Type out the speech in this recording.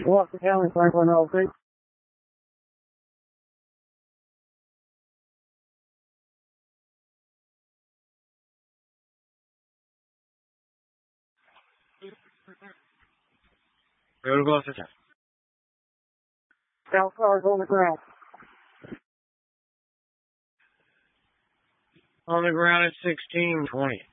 Walker County, Franklin, LP. Go to Gloucester. Scout cars on the ground. On the ground at 1620.